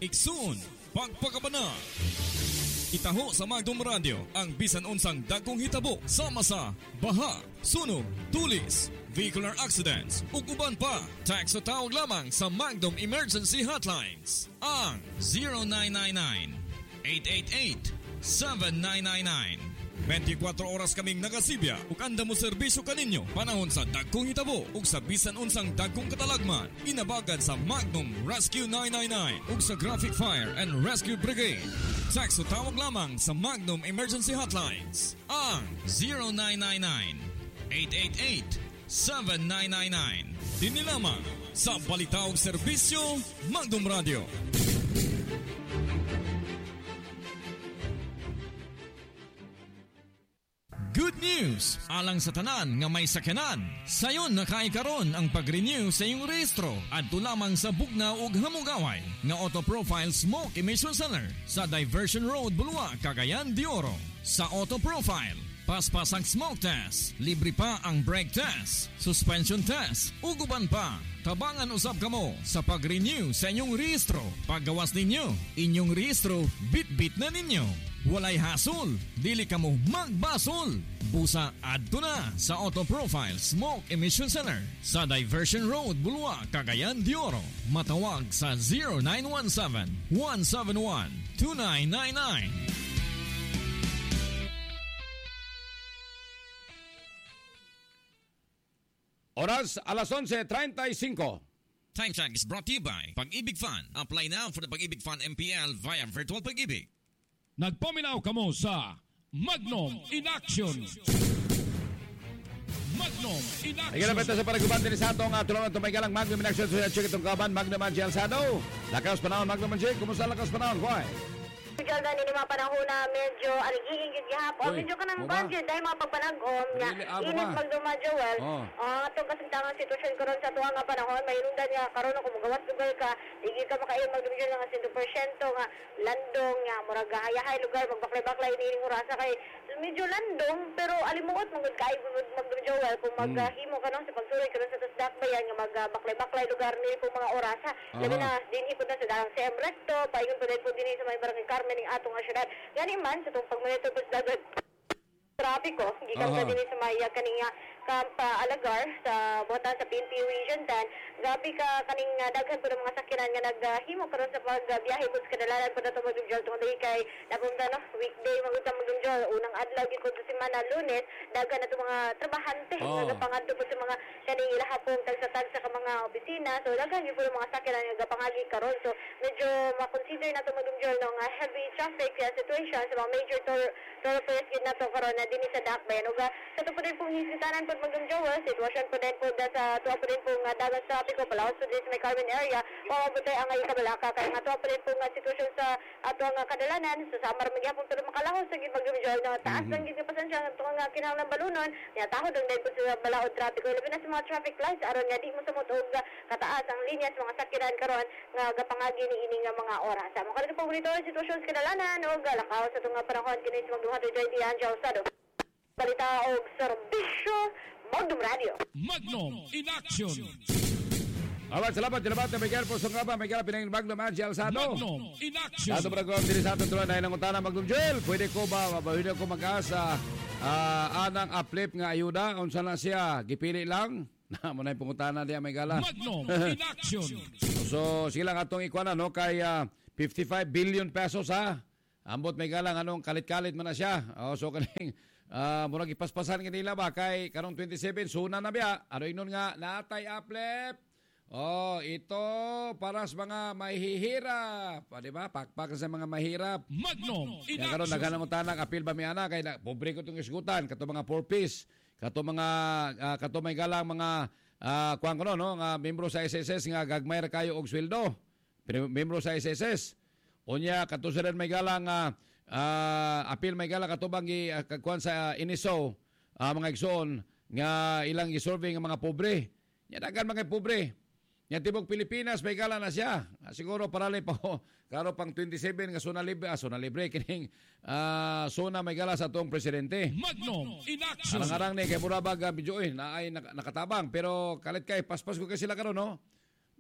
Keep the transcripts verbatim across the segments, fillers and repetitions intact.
Iksun, pagpakabana. Itaho sa Magdom Radio ang bisan unsang dagkong hitabo sama sa baha, sunog, tulis, vehicular accidents ug uban pa. Text o tawag lamang sa Magdom Emergency Hotlines ang zero nine nine nine, eight eight eight, seven nine nine nine. twenty-four oras kaming nagasibya ug anda mo serbisyo kaninyo panahon sa dagkong hitabo ug sa bisan unsang dagkong katalagman. Inabagan sa Magnum Rescue nine nine nine ug sa Graphic Fire and Rescue Brigade. Text o tawag lamang sa Magnum Emergency Hotlines ang zero nine nine nine, eight eight eight, seven nine nine nine. Dini lamang sa balita ug serbisyo Magnum Radio. Good news! Alang sa tanan nga may sakyanan, sayon nakaikaron ang pag-renew sa iyong rehistro at lamang sa bugnaw ug hamugaway nga Auto Profile Smoke Emission Center sa Diversion Road, Bulua, Cagayan de Oro. Sa Auto Profile, paspas ang smoke test, libre pa ang brake test, suspension test, uguban pa. Tabangan usab kamo sa pag-renew sa inyong rehistro. Paggawas ninyo, inyong rehistro bit-bit na ninyo. Walay hasol, dili kamo magbasol. Busa adto na sa Auto Profile Smoke Emission Center sa Diversion Road, Bulua, Cagayan de Oro. Matawag sa zero nine one seven, one seven one, two nine nine nine. Oras alas onse treinta y cinco. Time check is brought to you by Pag-ibig Fund. Apply now for the Pag-ibig Fund M P L via Virtual Pag-ibig. Nagpaminaw kamo sa Magnum in Action. Magnum in Action. Ay ganapit na sa paraguban din sa atong uh, tulungan tumay galang Magnum in Action. So check itong kaban Magnum Angie Alzado. Lakas panahon Magnum Angie. Kumusta lakas panahon? Why? Medyo gani ni mga panahon na medyo aligiging yung gihapon. Uy, Medyo ka ng mo ba? budget dahil mga pagpanagom nga Really, abo init ba? magduma Joel. Oh. Ah, itong kasintangang sitwasyon karon sa tuwa nga panahon, may inundan nga karon kung magawas lugar ka, digi ka makayon magduma nga one hundred percent nga landong nga murag gahayahay lugar magbaklay-baklay nining orasa kay medyo landong pero alimuot magud kay magduma Joel kung maghimo ka no sa pagsuroy karon sa tasdak bayan nga magbaklay-baklay lugar ni kung mga orasa. Labi na dinhi pud na sa dalang C M Recto, paingon pud pud dinhi sa may barangay Carmen ning atong syudad. Gani man sa itong pagmonitor po sa dagat trapiko, gikan sa din sa maya kaninga Kampa Alagar sa Bota sa P N P Region ten. Grabe ka kaning uh, daghan po ng mga sakyanan nga naghimo karon sa pagbiyahe po sa kadalanan po na itong magdunjol tungkol dahil kay napunta no, weekday magutang magdunjol. Unang adlaw gid po sa semana Lunes, daghan na itong mga trabahante oh. nga pangadto po sa mga kaning ilahapong tagsa-tagsa ka mga opisina. So daghan gid po ng mga sakyanan nga gapangagi karon. So medyo ma-consider na itong magdunjol no, nga heavy traffic uh, situation sa mga major thoroughfares gid na to karon na dinhi sa Dakbayan. Uga sa to po din pong hisitanan po magdunjol, sitwasyon po din po da sa tuwa po din pong uh, dagat trapiko palawos po din sa may Carmen area. Mabutay ang ay kabalaka kay nga tuwa po din pong uh, sitwasyon sa ato nga kadalanan sa Samar magyapon pero makalahos sa gid magdunjol na taas lang gid pasensya nga tuwa nga kinahanglan balunon nya tahod ang dahil po sa balaod trapiko labi na sa mga traffic lights aron nga di mo sa moto uh, kataas ang linya sa mga sakyanan karon nga gapangagi ni ini nga mga oras. Sa mga kanang paborito sitwasyon sa kadalanan o galakaw sa tunga panahon kini sa magduha J D Angel Sado. Balita o serbisyo Magnum Radio. Magnum in Action. Awat salamat salamat na Miguel po sung ba Miguel pinang Magnum Angie Alzado. Magnum in Action. Sa program diri sa atong tuloy na ng utana Magnum Joel. Pwede ko ba mabahid ko mag-asa uh, anang uplift nga ayuda unsa na siya gipili lang na mo na pungutana diya may gala. Magnum in Action. So sila nga atong ikuana no kay uh, fifty-five billion pesos ha. Ambot may galang anong kalit-kalit man na siya. Oh, so kaning uh, murag ipaspasan kanila ba kay karong twenty-seven suna na biya. Ano ingnon nga natay uplift. Oh, ito para sa mga mahihirap. Pa, di ba? Pakpak sa mga mahirap. Magnum in Kaya karon Action. naghanap mo tanang apil ba mi ana kay na pobre ko tong isgutan kato mga four piece, kato mga uh, kato may galang mga uh, kuan ko no, no nga membro sa S S S nga gagmay ra kayo og sweldo. Pero membro sa S S S unya kato sa may galang uh, uh, apil may galang katubang gi uh, kuan sa uh, Iniso uh, mga igsoon nga ilang gisurvey nga mga pobre. Nya dagan mga pobre. Nya tibok Pilipinas may gala na siya. Ah, siguro parali pa ho. Karo pang twenty-seven nga suna libre, ah, suna libre kining uh, suna may gala sa atong presidente. Magnum in Action. Arang-arang ni kay Burabag uh, video eh, na ay nak- nakatabang pero kalit kay paspas ko kay sila karon no.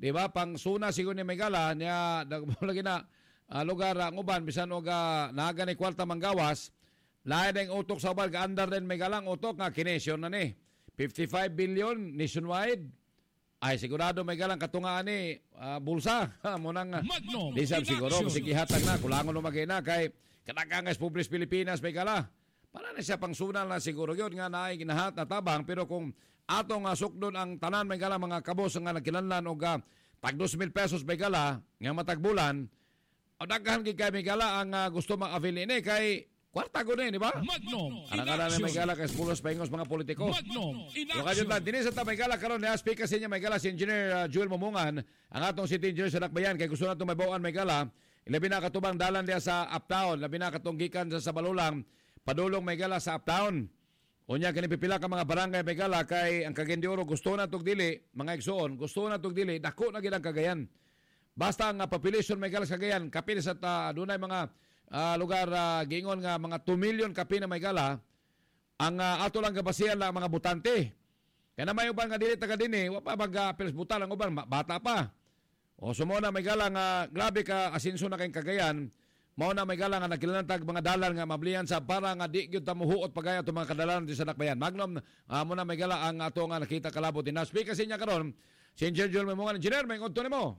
di ba? Pang suna siguro ni Megala niya lagi na uh, lugar ang uh, uban bisan og uh, naga ni kwarta manggawas. Lain ang utok sa uban ka-under din Megala ang utok nga kinesyon na ni. fifty-five billion nationwide. Ay sigurado Megala ang katungaan ni uh, bulsa. Munang uh, di sab siguro sige hatag na kulangon no magina kay kadakangas Publis Pilipinas Megala. Para na siya pang sunal na siguro yun nga naay ginahat na tabang pero kung atong uh, sukdon ang tanan may gala mga kabos nga nagkilanlan og uh, tag two mil pesos may gala nga matagbulan o daghan gid kay may gala ang uh, gusto mag-avail ini kay kwarta ko ni, di ba? Magnum. Ana-ana na may gala kay pulos pahingos mga politiko. Magnum. Yo kadyo lang dinhi sa ta may gala karon ni speaker sa inyo may gala si Engineer uh, Joel Momungan ang atong city engineer sa Dakbayan kay gusto nato mabaw-an may gala ilabi na katubang dalan diya sa uptown labi na katong gikan sa Sabalulang padulong may gala sa uptown. Unya kini pipila ka mga barangay may gala kay ang Cagayan gusto na tug dili, mga igsoon, gusto na tug dili, dako na gid ang Cagayan. Basta ang uh, population may gala sa Cagayan, kapin sa uh, dunay mga uh, lugar uh, giingon nga mga two million kapin na may gala, ang uh, ato lang gabasihan lang mga butante. Kaya na may uban nga dili taga dinhi, wa pa mag-apels butal ang uban, bata pa. O sumo na may gala nga grabe ka asinso na kay Cagayan. Mao na may gala nga nagkilanantag mga dalan nga mablian sa para nga di gyud ta muhuot pagaya ato mga kadalan di sa Dakbayan. Magnum uh, mo na may gala ang ato nga nakita kalabot din. Speak kasi niya karon si Engineer Joel Momungan. Engineer, may udto nimo.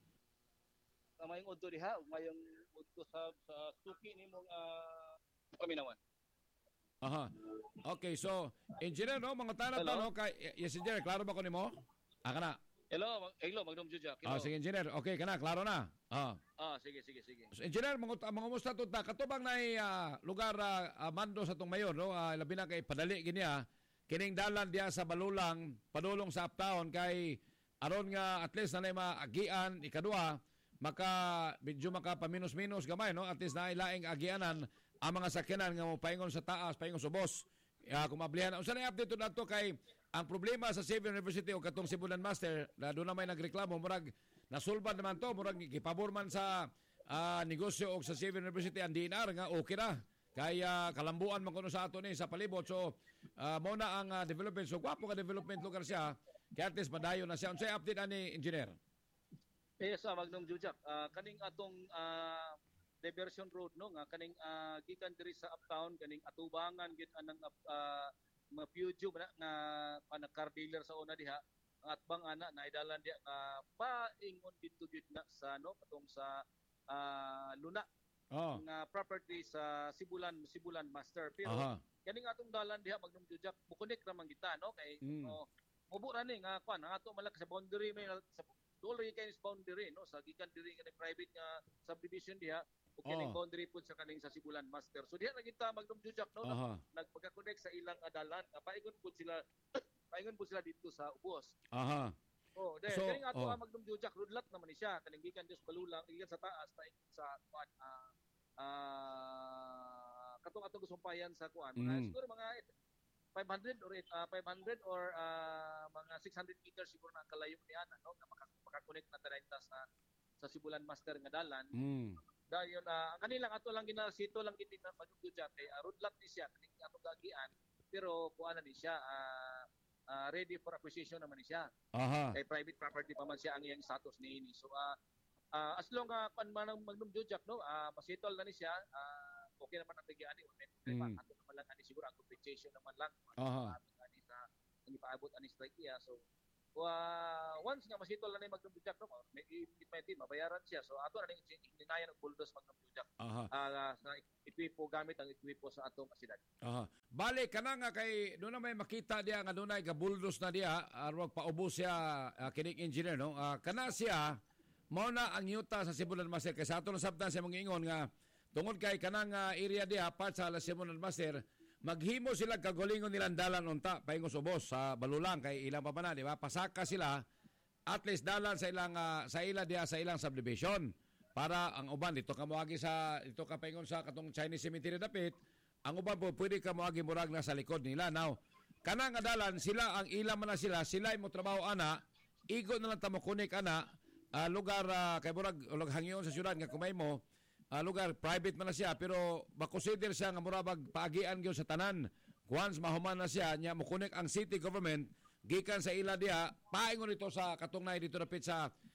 Sa may udto diha, mayong udto sa sa suki nimong uh, paminawan. Aha. Okay, so Engineer no mga tanong no kay yes Engineer, klaro ba ko nimo? Ah kana. Hello, hello, Magnum Jujak. Ah, sige Engineer. Okay kana, klaro na. Ah. Ah, sige, sige, sige. So, Engineer, mga mangumusta to ta katubang nay uh, lugar uh, mando sa tong mayor no, uh, labi na kay padali gini ah. Kining dalan diya sa Balulang, padulong sa uptown kay aron nga at least na nay maagian ikaduha, maka medyo maka paminus-minus gamay no, at least na ilaing agianan ang mga sakyanan nga mopaingon sa taas, paingon sa bus. Uh, kung mablihan, unsa na update na to kay ang problema sa Xavier University o katong Sibulan Master na doon na may nagreklamo murag nasulban naman to murag gipabor man sa uh, negosyo o sa Xavier University ang D N R nga okay ra kaya kalambuan man kuno sa ato ni sa palibot so uh, mo na ang uh, development so gwapo ka development lugar siya kaya at least madayon na siya unsay update ani engineer. Yes, uh, Magnum Jujak uh, kaning atong uh, diversion road no nga kaning uh, gikan diri sa uptown kaning atubangan gid anang uh, mga Peugeot na nga panag car dealer sa una diha ang atbang ana na idalan diha nga paingon dito gid na sa no katong sa uh, Luna oh. nga property sa Sibulan Sibulan Master pero Aha. kaning atong dalan diha Magnum Jujak bukonek ra man kita no kay mm. no mubo ra ni nga kwan ang ato malak sa boundary may sa dollar kay boundary no sa gikan diri nga private nga subdivision diha o kining oh. boundary po sa kaning sa Sibulan Master. So diha na kita Magnum Jujak no Aha. nagpagka-connect sa ilang adalan. Paingon po sila paingon po sila dito sa Ubos. Aha. Oh, dahil so, kaning ato oh. Magnum Jujak rudlat naman ni siya kaning gikan Dios Balulang gikan sa taas paingon sa kuan ah uh, katong atong gusumpayan sa kuan. Mm. Uh, siguro mga five hundred or uh, five hundred or uh, mga six hundred meters siguro na kalayo ni ana no nga maka-connect na tayo sa sa Sibulan Master nga dalan. Mm. Dahil yun, uh, kanilang ato lang ginasito lang giti na Magnum Jujak kay uh, roadblock ni siya kaning ato gagian pero kuan na ni siya uh, uh, ready for acquisition naman ni siya. Aha. Kay private property pa man siya ang iyang status niini. So uh, uh, as long uh, kan man ang Magnum Jujak no, uh, masitol na ni siya, uh, okay naman ang gagian ni may problema mm. ato naman lang ani siguro ang compensation naman lang. Aha. Ani sa ang ipaabot ani strike iya. So Uh, once nga masitol na ni Magnum Jujak no, may ipit mabayaran siya. So ato na ning hinayan og bulldoze Magnum Jujak. Aha. Uh, sa equipo gamit ang equipo sa atong asidad. Aha. Bali kana nga kay doon na may makita diya nga dunay ga bulldoze na diya arwag paubos siya uh, kining engineer no. Uh, kana siya mao na ang yuta sa Sibulan Master kay sa ato na sabtan sa mga ingon nga tungod kay kanang uh, area diya part sa Sibulan Master maghimo sila kagulingon nilang dalan unta paingon subos sa Balulang kay ilang pa na di ba pasaka sila at least dalan sa ilang uh, sa ila dia sa ilang subdivision para ang uban dito ka moagi sa dito ka paingon sa katong Chinese cemetery dapit ang uban po pwede ka moagi murag na sa likod nila now kana nga dalan sila ang ila man na sila sila mo trabaho ana igo na lang ta mo kunik ana uh, lugar uh, kay murag ulog hangyon sa syudad nga kumay mo Uh, lugar private man na siya pero makonsider siya nga murabag paagian gyud sa tanan once mahuman na siya nya mo connect ang city government gikan sa ila diha paingon ito sa katong nay dito dapit sa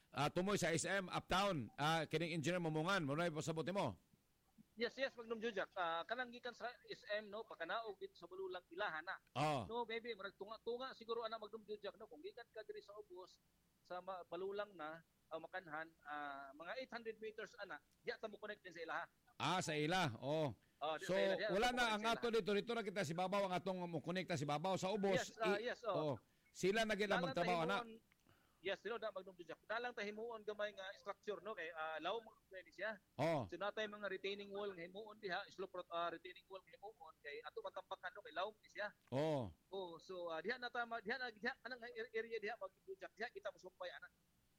ah, tumoy sa S M Uptown, ah, kining engineer Mamungan, mo na pasabot mo. Yes, yes, Magnum Jujak. Uh, kanang gikan sa S M, no, pagkanaog dito sa Balulang Ilahan na. Oh. No, maybe marag tunga-tunga siguro ana Magnum Jujak, no, kung gikan ka diri sa ubos sa ma- Balulang na uh, makanhan, uh, mga eight hundred meters ana, diya ta mo connect din sa ilaha. Ah, sa ila. Oh. Oh, So, wala na ang ato dito. Dito na kita si Babaw, ang atong mukonekta si Babaw sa ubos. Yes, uh, yes, oh. oh. Sila na gila magtrabaho na. Yes, sino da Magnum Jujak. Dalang ta himuon gamay nga structure, no, kay uh, law mo pwede siya. Oh. So natay mga retaining wall nga himuon diha, slope uh, retaining wall nga himuon kay ato man tampakan, no, kay law mo siya. Oh. Oh, so uh, diha na ta diha na diha anang area diha Magnum Jujak. Diha kita mosumpay ana.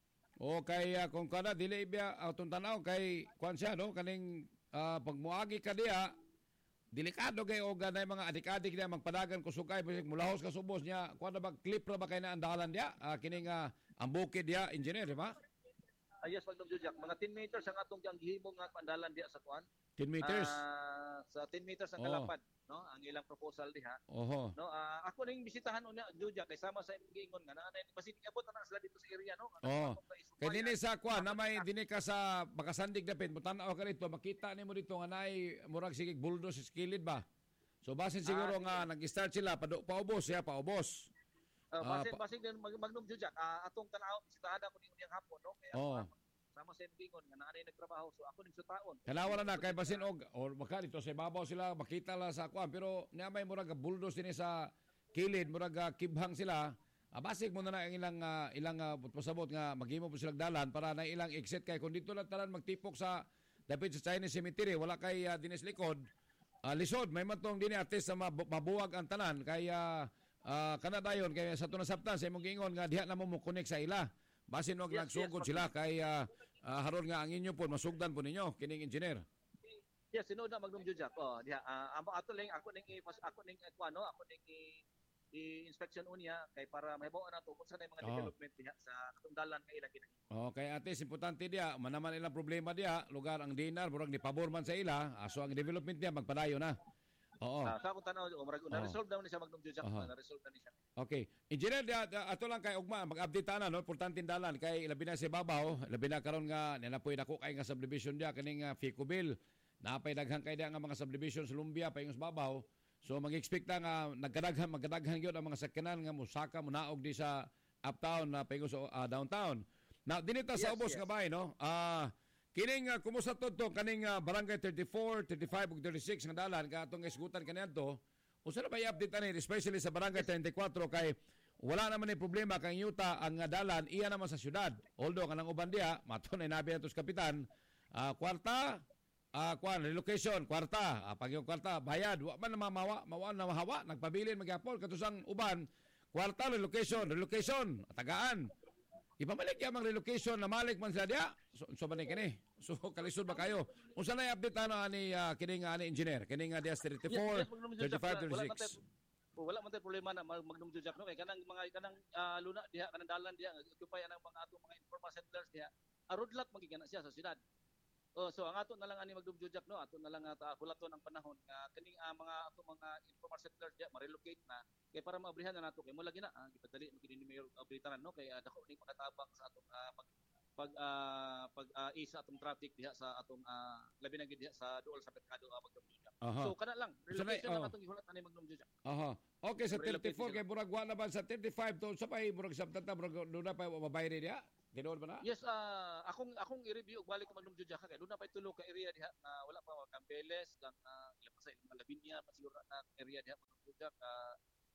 O kay uh, kung kada dili biya atong tanaw kay kuan siya no kaning uh, pagmuagi ka diha delikado kay og ganay mga adik-adik na magpadagan kusugay bisig mulahos ka subos niya kuan na ba clip ra ba kay na andalan diha uh, kining uh, ang bukid diha engineer di ba? Ah, yes, Magnum Jujak. Mga ten meters ang atong yang gihimo nga pandalan diha sa kuan. ten meters. Uh, sa ten meters ang oh. kalapad, no? Ang ilang proposal diha. Oho. No, uh, ako ning bisitahan unya Jujak kay sama sa imong giingon nga naa kasi abot na sila dito sa area, no? Oh. Kay dinhi sa kuan na may dinhi ka sa makasandig dapit mo tan-aw ka dito makita nimo dito nga naay murag sige bulldoze skilled ba. So basin siguro ah, nga nag-start sila pa paubos siya paubos. Uh, basin, uh, basin din Magnum Jujak, uh, atong tanaw bisitahan ako ning unyang hapon, no? Kaya oh. ako, sama sa imong nga naa nagtrabaho so ako ning sutaon. Kanawa na kay basin og or baka dito sa ibabaw sila makita la sa kuan pero niya may murag bulldoze dinhi sa kilid murag kibhang sila. Ah, basig mo na na ang ilang uh, ilang uh, pasabot nga maghimo po silang dalan para na ilang exit kay kung dito lang tanan magtipok sa dapit sa Chinese cemetery wala kay uh, dinis likod uh, lisod may matong dinhi artist sa mabuwag ang tanan kay uh, uh, kanadayon kay sa tunang sabtan sa imong giingon nga diha na mo mo connect sa ila basin og yes, nagsugod yes, sila kay uh, uh, haron nga ang inyo po masugdan po ninyo kining engineer. Yes, sino na Magnum Jujak. Oh, diha uh, amo ato lang ako ning ako ning ako ano ako ning i-inspection unya kay para mahibaw na to kung saan mga oh. development diha sa atong dalan nga ilang ginahimo. Oh, kay ate importante diha manaman ilang problema diha lugar ang dinar murag ni pabor man sa ila aso ang development diha magpadayo na. Oo. Ah, sa akong tanaw murag na resolve daw ni sa Magnum Jujak uh-huh. na resolve na ni siya. Okay. Engineer diha ato lang kay ugma mag-update na no importante dalan kay labi na si babaw labi na karon nga nanapoy nako kay nga subdivision diha kaning uh, Ficobil napay daghang kay diha nga mga subdivision sa Lumbia payong sa babaw. So mag-expect na nga nagkadaghan magkadaghan gyud ang mga sakyanan nga musaka munaog di sa uptown na paingon sa uh, downtown. Now dinita sa yes, ubos yes. nga bay no. Ah uh, kining uh, kumusta to to kaning uh, barangay thirty-four, thirty-five ug thirty-six nga dalan ka atong isgutan kaniadto. Usa na ba i-update ani especially sa barangay thirty-four kay wala naman ni problema kang yuta ang uh, dalan iya naman sa syudad. Although kanang uban diha maton ay nabi atos kapitan uh, kwarta Ah, uh, kwan relocation kwarta, ah, pag yung kwarta bayad, wa man mamawa, mawa na mahawa, nagpabilin magyapon katusang uban, kwarta relocation, relocation, tagaan. Ipamalik ya mang relocation na malik man sa dia. So, so ba ni kini? So kalisod ba kayo? Unsa na i-update ano ani uh, kining ani engineer, kining uh, D S thirty-four, thirty-five, thirty-six. Wala man tay problema na Magnum Jujak no kay kanang mga kanang uh, luna diha kanang dalan diha occupy anang mga atong mga informal settlers diha. Arodlat magigana siya sa syudad. Oh, so ang ato na lang ani Magnum Jujak no, ato na lang ata hulaton ang panahon nga kaning uh, mga ato mga informal settlers diya ma-relocate na kay para maabrihan na nato kay mo lagi na ah, gipadali magini ni mayor abritanan no kay uh, dako ning makatabang sa atong uh, pag pag uh, pag uh, isa atong traffic diha sa atong uh, labi na gid diha sa duol sa merkado uh, Magnum Jujak. Uh-huh. So kana lang relocation so, lang atong gihulat ani Magnum Jujak. Aha. Uh-huh. Okay sa thirty-four kay murag wa na ba sa thirty-five to sa pay murag sabtan ta murag do na pa mabayad diha. Ginoon ba na? Yes, uh, akong akong i-review balik ko Magnum Jujak kay doon na pa tulo ka area diha na uh, wala pa Campeles kang uh, ila pa sa Malabinya pa siguro na area diha Magnum Jujak uh,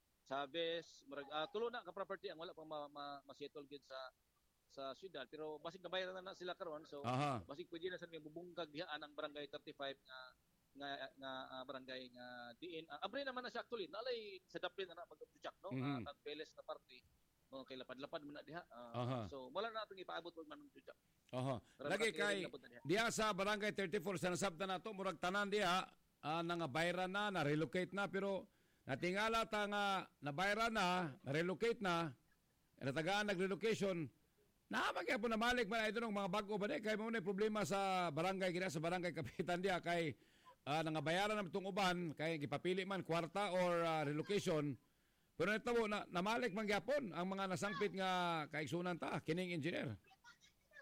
Sabes murag uh, tulo na ka property ang wala pa ma, ma, ma-settle gid sa sa syudad pero basig nabayaran na, na sila karon so uh-huh. basig pwede na sa mga bubungkag diha ang barangay thirty-five nga nga nga uh, barangay nga diin uh, abre naman na siya actually nalay sa daplin na Magnum Jujak no mm-hmm. uh, Campeles na party. Oh, kay lapad-lapad man na diha. Uh, uh-huh. So wala na atong ipaabot og Magnum Jujak. Aha. Uh-huh. Lagi kay diha sa barangay thirty-four sa nasabtan nato murag tanan diha uh, nga bayran na, na relocate na pero natingala ta nga nabayran na, na relocate na, natagaan nag-relocation. Na magyapon na malik man ito ng mga bag-o ba kay mo na problema sa barangay gina sa barangay kapitan diha kay uh, nangabayaran na itong uban kay gipapili man kwarta or uh, relocation. Pero nitabo na namalik man gyapon ang mga nasangpit nga kaigsunan ta kining engineer.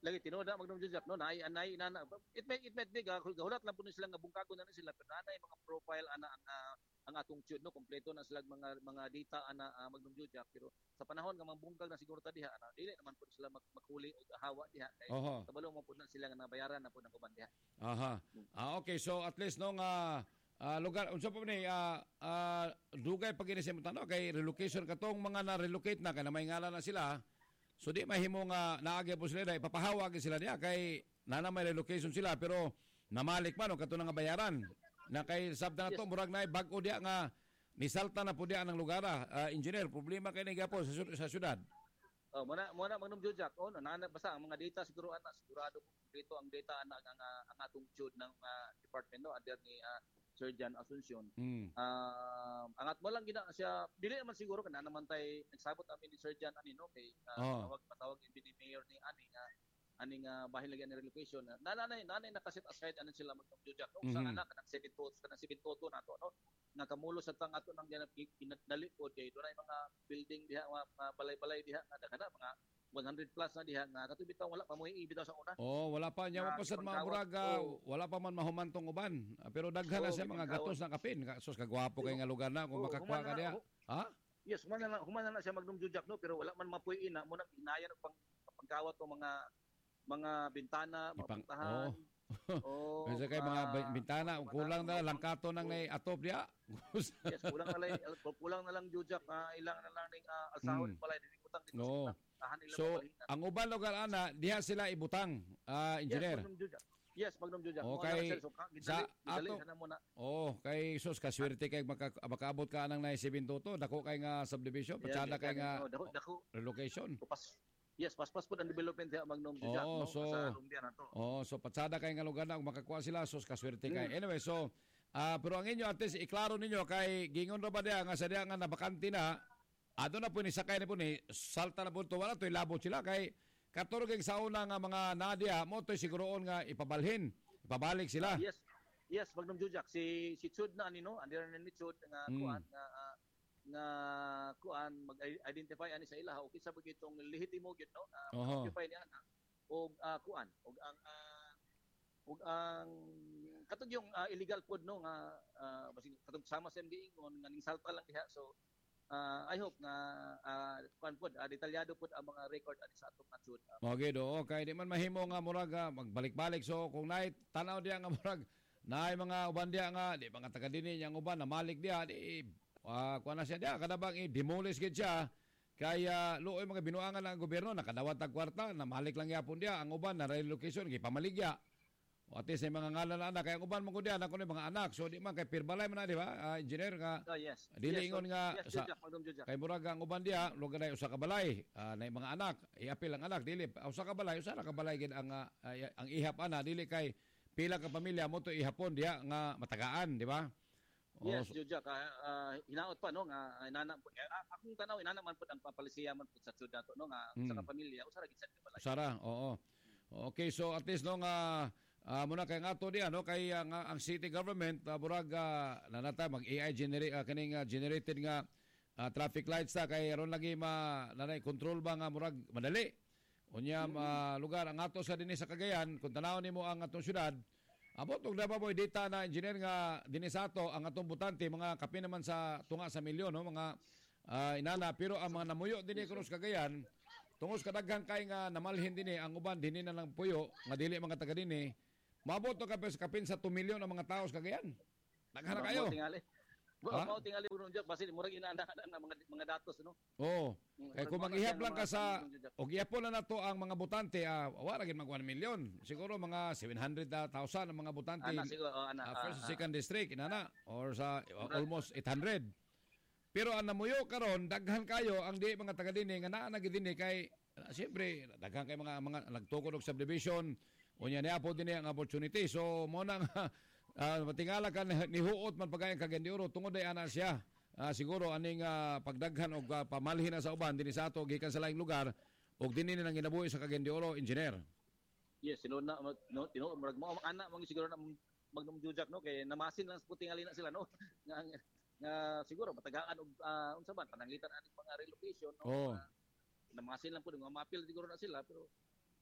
lagi tinoda Magnum Jujak no nay anay na it may it may be gahulat lang po sila nga bungkago na sila pero nanay mga profile ana ang uh, ang atong tune no kompleto na sila mga mga data ana uh, Magnum Jujak pero sa panahon nga mambungkag na siguro ta diha ana dili naman po sila mag maghuli og hawa diha kay kabalo mo po na sila nga nabayaran na po ng uban diha. Aha. Ah okay, so at least no nga uh, lugar unsa pa ni uh, uh, dugay pag inisimtan no kay relocation katong mga na-relocate na kay na may ngalan na sila. So di mahimo nga naagi po sila ipapahawag sila diha kay nana may relocation sila pero namalik man o kato nga bayaran na kay sabda na to yes. Murag na bag-o diha nga nisalta na po diha ng lugar uh, engineer problema kay ni gapo sa, sa syudad. Oh muna muna Magnum Jujak oh nana basta ang mga data siguro ana sigurado dito ang data ana ang, ang, ang atong jud ng uh, department no under ni uh, Sir Jan Asuncion. Mm. Uh, angat mo lang gina siya dili naman siguro kana naman tay nagsabot amin ni Sir Jan ani no kay uh, oh. tawag patawag ni mayor ni ani nga ani nga bahin lagi ni relocation. Nanay nanay nakaset aside anan sila Magnum Jujak no mm-hmm. sa anak kanang seven toto kanang seven toto nato no nakamulo sa tang ato nang kinadali po kay dunay mga building diha mga balay-balay diha kada kada mga one hundred plus na diha nga kato bitaw wala pa mo ibitaw sa una. Oh, wala pa nya mapasad mga buraga, oh. Wala pa man mahumantong uban. Pero daghan na oh, siya mga gatos na kapin. Sus kagwapo kay nga lugar na kung oh, makakwa ka diha. Ha? Yes, humana na humana na siya Magnum Jujak no pero wala man mapuy-in na mo nang inayan pang pangkawat o mga mga bintana, mga pintahan. Oh. Oh, kasi kay mga bintana kulang na lang kato nang nay atop diha. Yes, kulang na lang kulang na lang Jujak, uh, ilang na lang ning uh, alsahon hmm. balay dili utang dito. No. So, ang uban lugar ana diha sila ibutang, uh, engineer. Yes, Magnum Jujak. Yes, Magnum Jujak. Okay. Sa ato. Oh, kay sus kaswerte kay maka, makaabot ka nang nay seven toto dako kay nga subdivision, patsada kay nga dako dako relocation. Yes, paspas po ang development diha Magnum Jujak oh, no so, sa lumbia na to. Oh, so patsada kay nga lugar na makakuha sila sus kaswerte kay. Mm. Anyway, so uh, pero ang inyo ates iklaro ninyo kay gingon ra ba diha nga sa diha nga nabakante na ado na po ni sakay na po ni salta na po to wala to ilabot sila kay katurging sa una nga mga nadia mo to siguroon nga ipabalhin ipabalik sila. Yes. Yes, Magnum Jujak si si Chud na ani no under ni Chud nga mm. kuan nga uh, nga kuan mag-identify ani sa ilaha okay sa bagitong lehitimo gyud no uh, occupy niya na og uh, kuan og ang uh, og ang katong yung uh, illegal pod no nga uh, basig katong sama sa M D ingon nga ning salta lang diha so uh, I hope nga uh, kuan pod uh, detalyado pod ang mga record ani sa atong natsud. Okay do okay di man mahimo nga murag magbalik-balik so kung nay tanaw diha nga murag nay mga uban diha nga di mga taga dinhi yang uban na malik diha di uh, kuan na siya diha kada bang i-demolish gid siya kaya luoy mga binuangan ng gobyerno nakadawat tag kwarta na malik lang yapon diha ang uban na relocation gipamaligya. O ate sa mga ngalan na anak kaya ang uban mo ko diha anak ko ni mga anak so di man kay pirbalay man na di ba uh, engineer nga oh, yes. dili ingon yes, nga yes, sa Jujak, kay murag ang uban diha lugar na usa ka balay uh, na mga anak iapil ang anak dili usa ka balay usa ra ka balay gid ang uh, ang ihap ana dili kay pila ka pamilya mo to ihapon diha nga matagaan di ba? Oh, yes, Jujak, uh, uh, hinaot pa no nga inana po uh, akong tanaw inana man pud ang papalisiya man pud sa syudad to no nga usa ka pamilya usa ra gid sa balay. Sara, oo. Okay, so at least no nga uh, muna kay nga to diha no kay uh, nga, ang city government uh, burag uh, nanata mag A I generate uh, kaning uh, generated nga uh, traffic lights ta kay aron lagi ma nanay control ba nga murag madali. Unya mm-hmm. uh, lugar ang ato sa dinhi sa Cagayan kung tanaw nimo ang atong syudad abot og dapat boy data na engineer nga dinhi sa ato ang atong butante mga kapi naman sa tunga sa milyon no mga uh, inana pero ang mga namuyo dinhi kuno sa Cagayan tungos kadaghan kay nga namalhin dinhi ang uban dinhi na lang puyo nga dili mga taga dinhi maabot to kapin sa kapin sa two milyon ang mga tawo sa Cagayan daghan na kayo. Well, mao tingali uron diak basin murag inaanda na mga mga datos no. Oo. Kay kung manghihap lang ka sa og ihapon na nato ang mga butante ah wala gid mag one million. Siguro mga seven hundred thousand ang mga butante. Ana siguro oh, ana. Uh, first uh, second district inana or sa uh, almost eight hundred. Pero ang namuyo karon daghan kayo ang di mga taga dinhi nga naa na gid dinhi kay uh, siyempre daghan kay mga mga nagtukod og subdivision unya niya po dinhi ang opportunity. So mo nang Uh, matingala ka ni huot man pagayang Cagayan tungod ay ana siya uh, siguro aning uh, pagdaghan og uh, pamalhin na sa uban dinhi sa ato gikan sa laing lugar og dinhi nang ginabuhi sa Cagayan de Oro engineer. Yes, sinuna no tino murag mo ana mo siguro na Magnum Jujak no kay namasin lang sa putingali na sila no nga, nga siguro matagaan og uh, unsa man pananglitan ani mga relocation no oh. uh, namasin lang pud nga mapil siguro na sila pero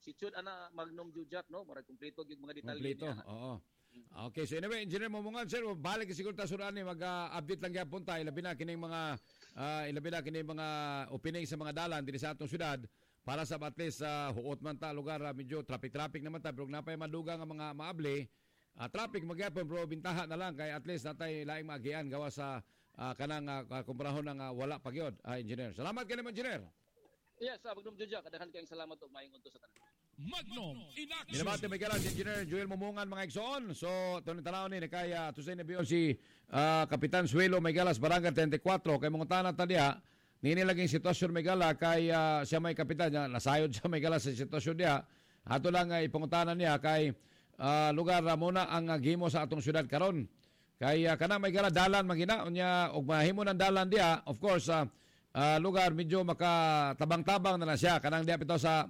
si Chud ana Magnum Jujak no, mara kumpleto gyud mga detalye Kompleto, niya. oo. Okay, so anyway, Engineer Momongan, sir, balik ka siguro ta surani mag-update lang gyapon ta ilabi na kining mga uh, ilabi na kining mga opening sa mga dalan dinhi sa atong syudad para sa at least uh, huot man ta lugar uh, medyo traffic-traffic naman ta pero napay madugang ang mga maable. Uh, traffic magyapon pero bintaha na lang kay at least natay laing maagian gawa sa uh, kanang uh, kumparahon ng uh, wala pagyod, uh, Engineer. Salamat kay Engineer. Yes, uh, Magnum Jujak, kadaghan kayong salamat ug maayong udto sa tanan. Magnum in action. Minamati may kalas, Engineer Joel Momongan mga igsoon. So, ito ni tanaw ni, kaya tusay na biyon si uh, Kapitan Suelo may galas, Barangay thirty-four, kay mga tanan tadya, nini laging sitwasyon may gala, kay uh, siya may kapitan niya, nasayod siya may galas sa sitwasyon niya. Ato lang ay uh, ipangutanan niya, kay uh, lugar uh, muna ang uh, gimo sa atong syudad karon. Kay uh, kana may gala, dalan magina, unya, og mahimo ng dalan diya, of course, uh, uh, lugar medyo makatabang-tabang na na siya, kanang diya pito sa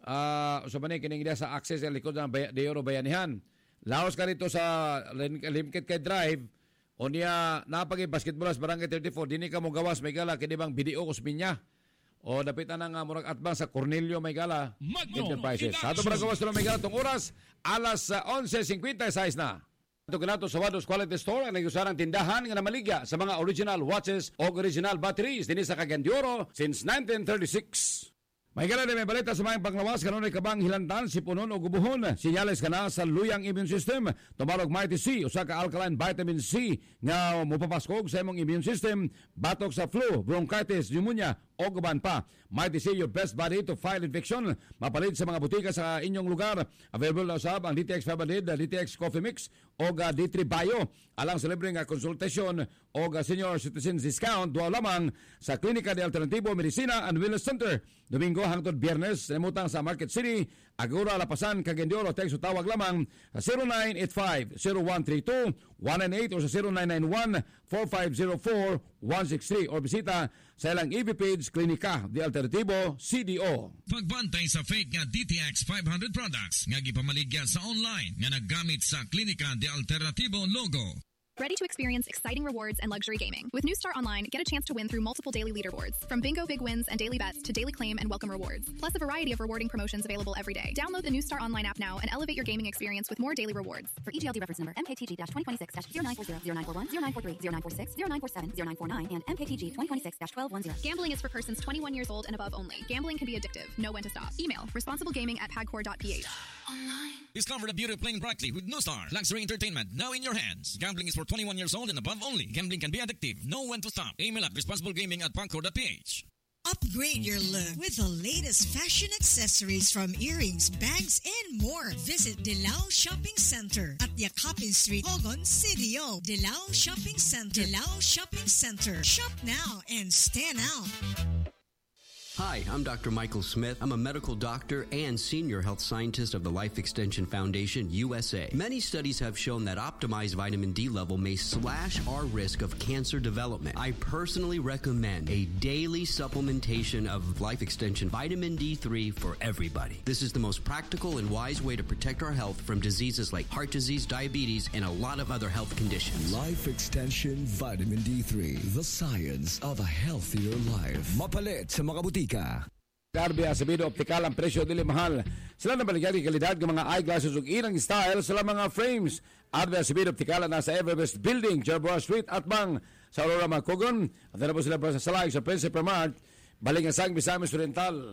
Uh, so man kining dia sa access sa likod ng De Oro Bayanihan. Laos ka rito sa Limkit kay Drive onya napagi basketball sa Barangay thirty-four dinhi ka mo gawas may gala kini bang Bidio Kusminya o dapitan nga murag atbang sa Cornelio may gala Enterprises. Sa ato para gawas may gala tong oras alas eleven fifty-six na. Ito kanato sa Wados Quality Store ang nagusarang tindahan nga namaligya sa mga original watches o original batteries dinhi sa Cagayan de Oro since nineteen thirty-six. May gala na may balita sa mga panglawas kanon ay kabang hilantan si punon o gubuhon sinyales kana sa luyang immune system tumalog Mighty C usa ka alkaline vitamin C nga mopapaskog sa imong immune system batok sa flu, bronchitis, pneumonia o guban pa. Mighty C, your best buddy to fight infection. Mapalit sa mga butika sa inyong lugar. Available na usab ang D T X five hundred, D T X Coffee Mix o D three Bio alang sa libreng konsultasyon o senior citizens discount duwa lamang sa Klinika de Alternativo Medicina and Wellness Center. Domingo hangtod Biyernes namutang sa Market City, Agora, Lapasan, Cagayan de Oro. Text o tawag lamang sa zero nine eight five, zero one three two, one nine eight or sa zero nine nine one, four five zero four, one six three or bisita sa ilang E V page Klinika de Alternativo C D O. Pagbantay sa fake nga D T X five hundred products nga gipamaligya sa online nga naggamit sa Klinika de Alternativo logo. Ready to experience exciting rewards and luxury gaming? With New Star Online, get a chance to win through multiple daily leaderboards. From bingo big wins and daily bets to daily claim and welcome rewards. Plus a variety of rewarding promotions available every day. Download the New Star Online app now and elevate your gaming experience with more daily rewards. For E G L D reference number M K T G twenty twenty-six zero nine four zero, zero nine four one, zero nine four three, zero nine four six, zero nine four seven, zero nine four nine, and M K T G twenty twenty-six twelve ten. Gambling is for persons twenty-one years old and above only. Gambling can be addictive. Know when to stop. Email responsiblegaming at pagcor dot p h. Discover the beauty of playing brightly with New Star Luxury Entertainment now in your hands. Gambling is for twenty-one years old and above only. Gambling can be addictive. Know when to stop. Email at responsiblegaming at pagcor dot p h. Upgrade your look with the latest fashion accessories from earrings, bags, and more. Visit Dilao Shopping Center at Yakapin Street, Hogon, City O. Dilao Shopping Center. Dilao Shopping Center. Shop now and stand out. Hi, I'm Doctor Michael Smith. I'm a medical doctor and senior health scientist of the Life Extension Foundation, U S A. Many studies have shown that optimized vitamin D level may slash our risk of cancer development. I personally recommend a daily supplementation of Life Extension Vitamin D three for everybody. This is the most practical and wise way to protect our health from diseases like heart disease, diabetes, and a lot of other health conditions. Life Extension Vitamin D three, the science of a healthier life. Mapalit sa mga butika. Garbi Acevedo Optical ang presyo dili mahal. Sila na baligyan ng kalidad ng mga eyeglasses ug irang style sila mga frames. Garbi Acevedo Optical na sa Everbest Building, Jerboa Street at bang sa Aurora Macogon. At na po sila sa Salay sa Principal Mart, Balingasang, Misamis Oriental.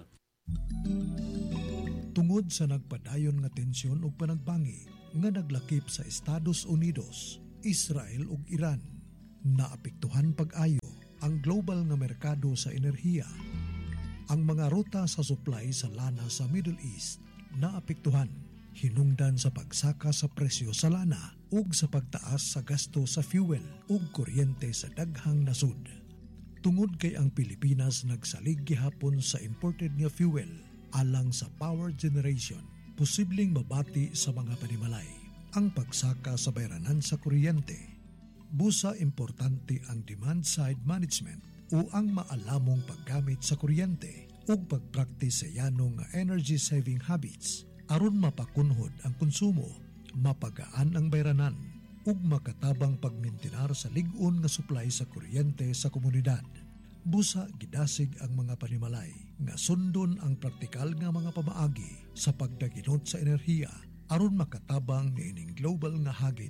Tungod sa nagpadayon nga tensyon ug panagbangi nga naglakip sa Estados Unidos, Israel ug Iran, naapektuhan pag-ayo ang global nga merkado sa enerhiya. Ang mga ruta sa supply sa lana sa Middle East naapektuhan, hinungdan sa pagsaka sa presyo sa lana ug sa pagtaas sa gasto sa fuel ug kuryente sa daghang nasud. Tungod kay ang Pilipinas nagsalig gihapon sa imported nga fuel alang sa power generation, posibleng mabati sa mga panimalay ang pagsaka sa bayranan sa kuryente. Busa importante ang demand-side management o ang maalamong paggamit sa kuryente ug pagpraktis sa yanong energy-saving habits aron mapakunhod ang konsumo, mapagaan ang bayranan ug makatabang pagmintinar sa lig-on nga supply sa kuryente sa komunidad. Busa gidasig ang mga panimalay nga sundon ang praktikal nga mga pamaagi sa pagdaginot sa enerhiya aron makatabang niining global nga hagit.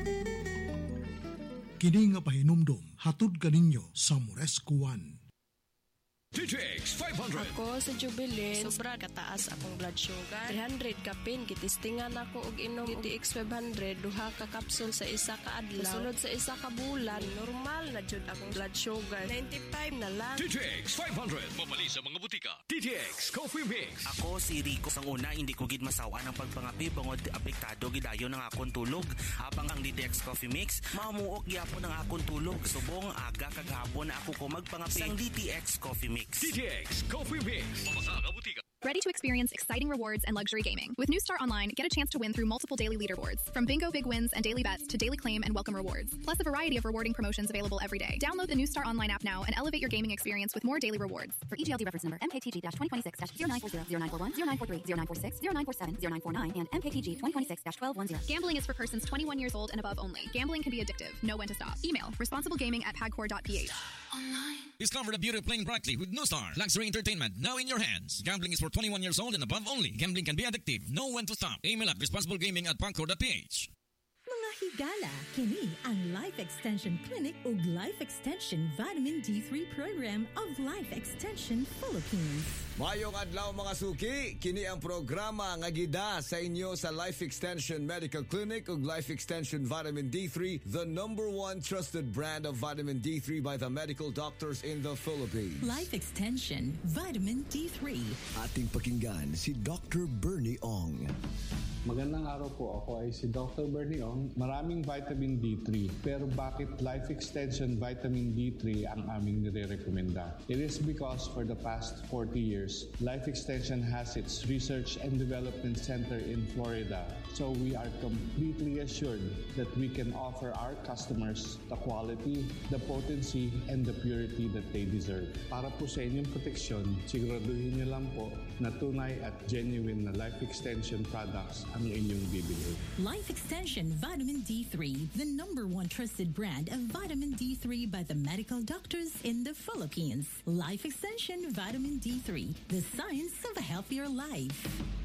Kini nga pahinumdom hatod kaninyo sa Moresco One. T T X five hundred. Ako sa Jubilee, sobra kataas akong blood sugar. three hundred kapin, kitistingan ako og inom T T X five hundred, duha ka kapsul sa isa ka adlaw. Sunod sa isa ka bulan, normal na jud akong blood sugar. ninety-five na lang. T T X five hundred. Mabali sa mga butika. T T X Coffee Mix. Ako si Rico. Sang una, hindi ko gid masawa ng pagpangapi bangod apektado gidayo ng akong tulog. Habang ang T T X Coffee Mix, mamuok gyapon ang akong tulog. Subong aga kagahapon na ako ko magpangapi sang T T X Coffee Mix. T T X Coffee Mix. Ready to experience exciting rewards and luxury gaming? With New Star Online, get a chance to win through multiple daily leaderboards. From bingo big wins and daily bets to daily claim and welcome rewards. Plus a variety of rewarding promotions available every day. Download the New Star Online app now and elevate your gaming experience with more daily rewards. For E G L D reference number M K T G twenty twenty-six zero nine four zero zero nine four one zero nine four three zero nine four six zero nine four seven zero nine four nine and M K T G twenty twenty-six twelve ten. Gambling is for persons twenty-one years old and above only. Gambling can be addictive. Know when to stop. Email responsiblegaming at pagcor dot p h. Discover the beauty of playing brightly with New Star. Luxury entertainment now in your hands. Gambling is for twenty-one years old and above only. Gambling can be addictive. Know when to stop. Email at responsiblegaming at pagcor dot p h. Mga higala, kini ang Life Extension Clinic ug Life Extension Vitamin D three Program of Life Extension Philippines. Mayong adlaw mga suki, kini ang programa nga gida sa inyo sa Life Extension Medical Clinic ug Life Extension Vitamin D three, the number one trusted brand of vitamin D three by the medical doctors in the Philippines. Life Extension Vitamin D three. Ating pakinggan si Doctor Bernie Ong. Magandang araw po. Ako ay si Doctor Bernie Ong. Maraming vitamin D three. Pero bakit Life Extension Vitamin D three ang aming nire-recommenda? It is because for the past forty years, Life Extension has its research and development center in Florida. So we are completely assured that we can offer our customers the quality, the potency, and the purity that they deserve. Para po sa inyong proteksyon, siguraduhin niyo lang po na tunay at genuine na Life Extension products ang inyong bibili. Life Extension Vitamin D three, the number one trusted brand of vitamin D three by the medical doctors in the Philippines. Life Extension Vitamin D three, the science of a healthier life.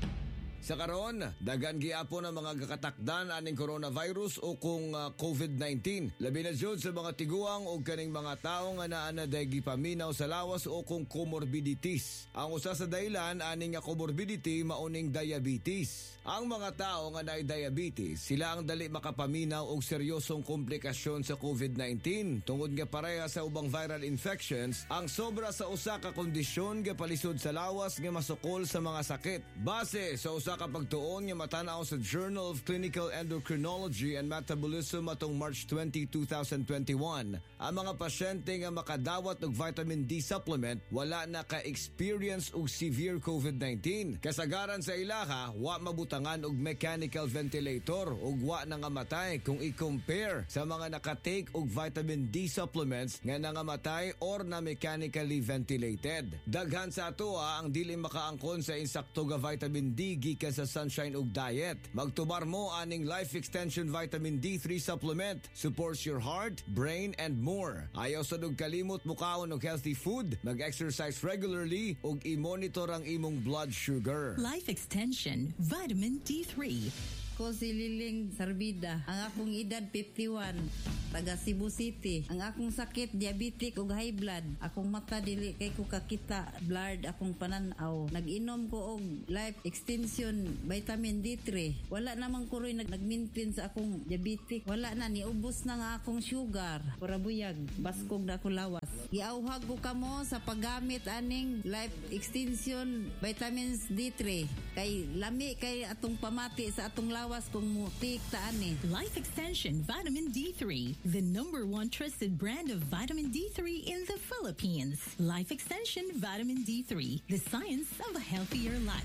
Sa karon, dagan giapon ang mga gakatakdan aning coronavirus o kung uh, COVID nineteen. Labi na jud sa mga tiguang o kaning mga tao nga naa na daygi paminaw sa lawas o kung comorbidities. Ang usa sa dahilan aning nga comorbidity mauning diabetes. Ang mga tao nga naay diabetes, sila ang dali makapaminaw og seryosong komplikasyon sa COVID nineteen. Tungod nga pareha sa ubang viral infections, ang sobra sa usa ka kondisyon nga palisod sa lawas nga masukol sa mga sakit. Base sa usa ka pagtuon nga matanaw sa Journal of Clinical Endocrinology and Metabolism atong March twentieth, twenty twenty-one, ang mga pasyente nga makadawat og vitamin D supplement wala na ka-experience og severe COVID nineteen. Kasagaran sa ilaha, wa mabutangan og mechanical ventilator ug wa nangamatay kung i-compare sa mga nakatake og vitamin D supplements nga nangamatay or na mechanically ventilated. Daghan sa atoa ang dili makaangkon sa insakto nga vitamin D gikan sa sunshine ug diet. Magtubar mo aning Life Extension Vitamin D three supplement. Supports your heart, brain, and more. Ayaw sa og kalimot mukaon og healthy food, mag-exercise regularly ug i-monitor ang imong blood sugar. Life Extension Vitamin D three. Ako si Liling Sarbida. Ang akong edad fifty-one. Taga Cebu City. Ang akong sakit, diabetic ug high blood. Akong mata dili kay ko kakita, blurred akong pananaw. Nag-inom ko og Life Extension Vitamin D three. Wala namang kuroy nag nag-maintain sa akong diabetic. Wala na, niubos na nga akong sugar. Para buyag, baskog na ako lawas. Giauhag ko kamo sa paggamit aning Life Extension Vitamins D three. Kay lami kay atong pamati sa atong lawas kung mutik taan eh. Life Extension Vitamin D three, the number one trusted brand of vitamin D three in the Philippines. Life Extension Vitamin D three, the science of a healthier life.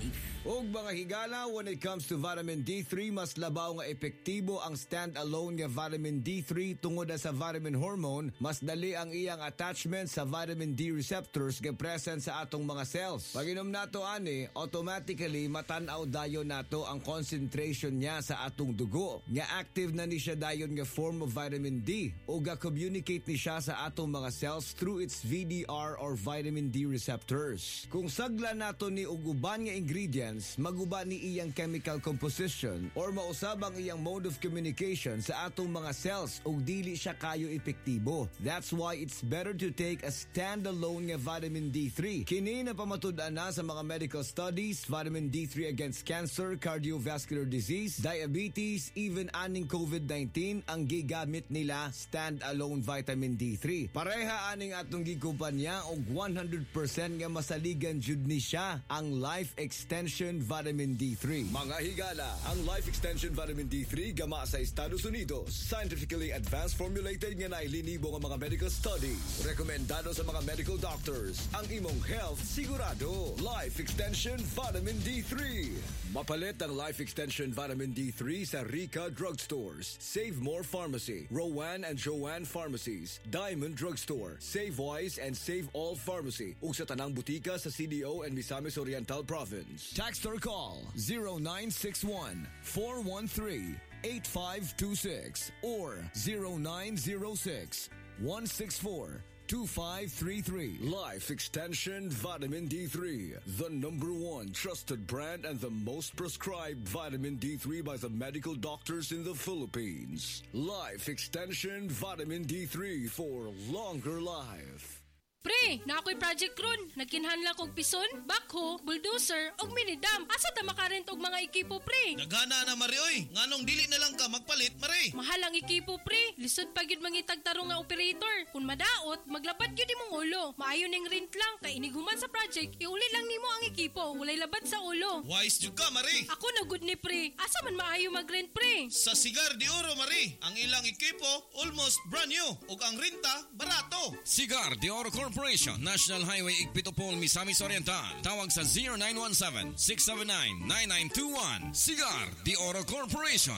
Ug mga higala, when it comes to vitamin D three, mas labaw nga epektibo ang stand-alone nga vitamin D three tungod sa vitamin hormone, mas dali ang iyang attachment sa vitamin D receptors nga present sa atong mga cells. Pag inom nato ani, automatically matanaw dayon nato ang concentration niya sa atong dugo. Nga active na ni siya dayon nga form of vitamin D o ga-communicate ni siya sa atong mga cells through its V D R or vitamin D receptors. Kung sagla nato ni og uban nga ingredients, maguba ni iyang chemical composition or mausab ang iyang mode of communication sa atong mga cells ug dili siya kayo epektibo. That's why it's better to take a standalone nga vitamin D three. Kini na pamatud-an na sa mga medical studies, vitamin D three against cancer, cardiovascular disease, diabetes, even aning COVID nineteen ang gigamit nila stand-alone vitamin D three. Pareha aning atong gikumpanya og one hundred percent nga masaligan jud ni siya ang Life Extension Vitamin D three. Mga higala, ang Life Extension Vitamin D three gama sa Estados Unidos. Scientifically advanced formulated nga nailinibo nga mga medical studies. Rekomendado sa mga medical doctors. Ang imong health sigurado. Life Extension Vitamin D three. Mapalit ang Life Extension Vitamin D three sa Rica Drugstores, Save More Pharmacy, Rowan and Joanne Pharmacies, Diamond Drugstore, Save Wise and Save All Pharmacy, ug sa tanang butika sa C D O and Misamis Oriental Province. Text or call zero nine six one, four one three, eight five two six or zero nine zero six, one six four, two five three three. Life Extension Vitamin D three, the number one trusted brand and the most prescribed vitamin D three by the medical doctors in the Philippines. Life Extension Vitamin D three for longer life. Pre, na ako'y project ron. Nagkinhanla kog pison, backhoe, bulldozer, og minidam. Asa ta makarent og mga ekipo, pre? Nagana na, Mari, oy. Nganong dili na lang ka magpalit, Mari? Mahal ang ekipo, pre. Lisod pa gyud mangitag tarong nga operator. Kung madaot, maglapat gyud imong ulo. Maayo ning rent lang, kay iniguman sa project, iuli lang nimo ang ekipo. Walay labad sa ulo. Wise jud ka, Mari. Ako na good ni, pre. Asa man maayo mag-rent, pre? Sa Cigar de Oro, Mari. Ang ilang ekipo, almost brand new. Ug ang renta, barato. Cigar de Oro Corporation, National Highway Igpitopol, Misamis Oriental. Tawag sa zero nine one seven, six seven nine, nine nine two one. Cigar de Oro Corporation.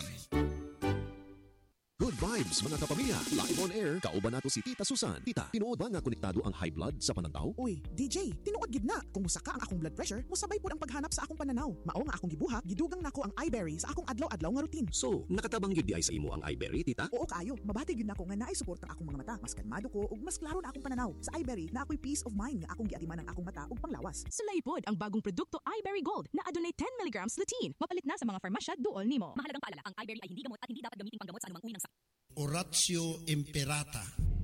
Good vibes mga kapamilya. Live on air, kauban nato si Tita Susan. Tita, tinuod ba nga konektado ang high blood sa pananaw? Uy, D J, tinuod gid na. Kung musaka ang akong blood pressure, musabay pud ang paghanap sa akong pananaw. Mao nga akong gibuhat, gidugang nako ang iBerry sa akong adlaw-adlaw nga routine. So, nakatabang gyud di ay sa imo ang iBerry, Tita? Oo kaayo, mabati gyud nako nga naay support ang akong mga mata. Mas kalmado ko ug mas klaro na akong pananaw. Sa iBerry na ako'y peace of mind nga akong giatiman ang akong mata ug panglawas. Sulay pod ang bagong produkto iBerry Gold na adunay ten milligrams lutein. Mapalit na sa mga farmasya duol nimo. Mahalagang paalala, ang iBerry ay hindi gamot at hindi dapat gamitin panggamot sa anumang uri ng sakit. Oratio Imperata,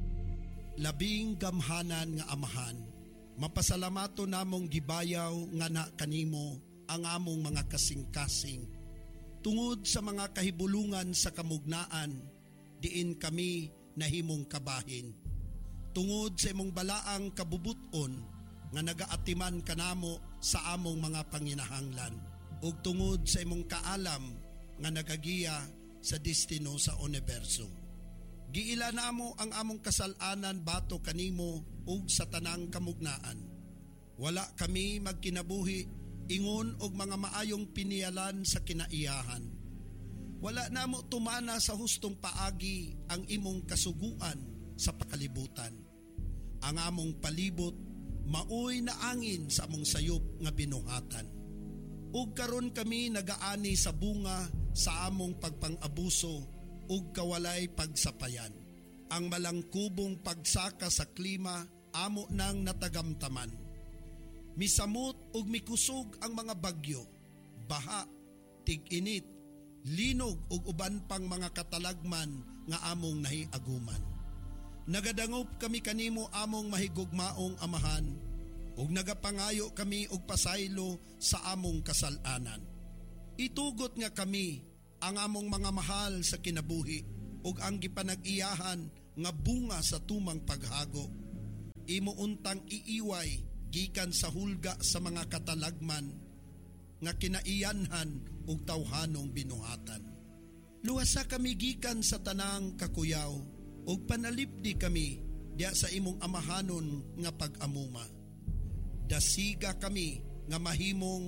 labing gamhanan nga amahan, mapasalamato namong gibayaw nga na kanimo ang among mga kasing-kasing. Tungod sa mga kahibulungan sa kamugnaan, diin kami nahimong kabahin. Tungod sa imong balaang kabubuton nga nagaatiman kanamo sa among mga panginahanglan, ug tungod sa imong kaalam nga nagagiya sa destino sa universo. Giila namo ang among kasalanan bato kanimo ug sa tanang kamugnaan. Wala kami magkinabuhi ingon og mga maayong pinialan sa kinaiyahan. Wala namo tumana sa hustong paagi ang imong kasuguan sa pakalibutan. Ang among palibot maoy na angin sa among sayop nga binuhatan. Ug karon kami nagaani sa bunga sa among pagpang-abuso ug kawalay pagsapayan. Ang malangkubong pagsaka sa klima amo nang natagamtaman. Misamot ug mikusog ang mga bagyo, baha, tig-init, linog ug uban pang mga katalagman nga among nahiaguman. Nagadangop kami kanimo among mahigugmaong amahan ug nagapangayo kami og pasaylo sa among kasalanan. Itugot nga kami ang among mga mahal sa kinabuhi ug ang gipanag-iyahan nga bunga sa tumang paghago. Imo untang iiway gikan sa hulga sa mga katalagman nga kinaiyanhan ug tawhanong binuhatan. Luwasa kami gikan sa tanang kakuyaw ug panalipdi kami diya sa imong amahanon nga pag-amuma. Dasiga kami nga mahimong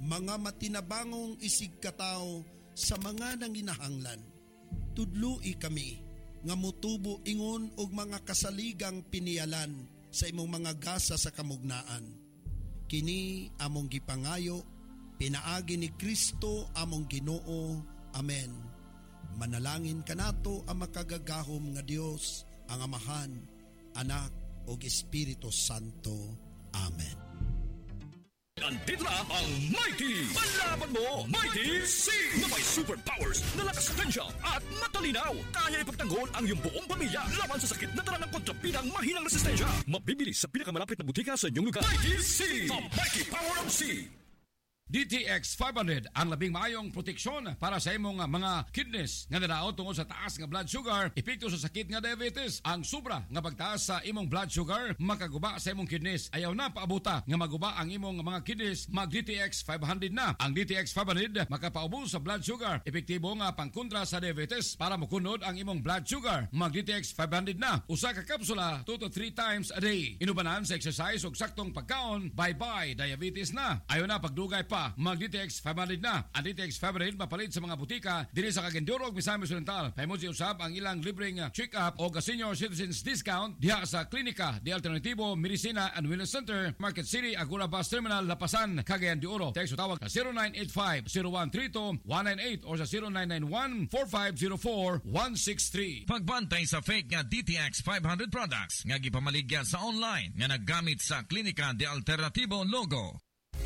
mga matinabangong isigkataw sa mga nanginahanglan. Tudloi kami, nga mutubo ingon og mga kasaligang pinialan sa imong mga gasa sa kamugnaan. Kini among gipangayo, pinaagi ni Kristo among Ginoo. Amen. Manalangin kanato ang makagagahom nga Dios, ang Amahan, Anak ug Espiritu Santo. Amen. Andito na ang Mighty! Palaban mo, Mighty C! Na may superpowers na lakas potential at matalinaw. Kaya ipagtanggol ang iyong buong pamilya laban sa sakit na dala ng kontrapidang mahinang resistensya. Mabibili sa pinakamalapit na butika sa inyong lugar. Mighty C! The Mighty Power of C! D T X five hundred ang labing maayong proteksyon para sa imong mga kidneys nga nadaot tungod sa taas nga blood sugar, epekto sa sakit nga diabetes. Ang sobra nga pagtaas sa imong blood sugar makaguba sa imong kidneys. Ayaw na paabuta nga maguba ang imong mga kidneys, mag D T X five hundred na. Ang D T X five hundred makapaubos sa blood sugar, epektibo nga pangkontra sa diabetes. Para makunod ang imong blood sugar, mag D T X five hundred na. Usa ka kapsula two to three times a day. Inubanan sa exercise ug saktong pagkaon, bye-bye diabetes na. Ayaw na pagdugay pa, mag D T X five hundred na. Ang D T X five hundred mapalit sa mga butika diri sa Cagayan ug Misamis Oriental. Pahimusi usab ang ilang libreng check-up o senior citizens discount diha sa Klinika de Alternativo Medicina and Wellness Center, Market City, Agora Bus Terminal, Lapasan, Cagayan de Oro. Text o tawag sa zero nine eight five, zero one three two, one nine eight or sa zero nine nine one, four five zero four, one six three. Pagbantay sa fake nga D T X five hundred products nga gipamaligya sa online nga naggamit sa Klinika de Alternativo logo.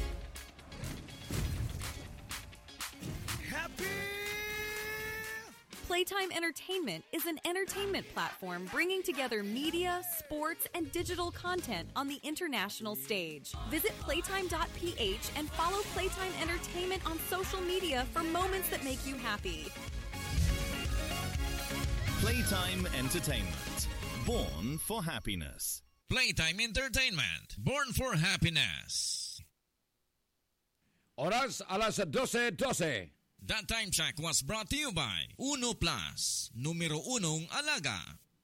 Playtime Entertainment is an entertainment platform bringing together media, sports, and digital content on the international stage. Visit playtime dot p h and follow Playtime Entertainment on social media for moments that make you happy. Playtime Entertainment, born for happiness. Playtime Entertainment, born for happiness. Oras alas twelve twelve. That time check was brought to you by Uno Plus, numero unong alaga.